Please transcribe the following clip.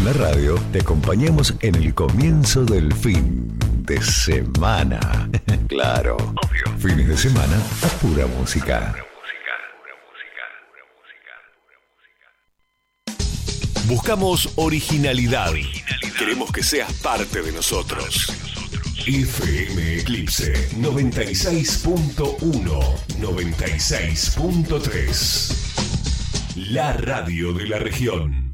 la radio te acompañamos en el comienzo del fin de semana. Claro, obvio. Fines de semana a pura música. Buscamos originalidad. Queremos que seas parte de nosotros. FM Eclipse 96.1, 96.3. La radio de la región.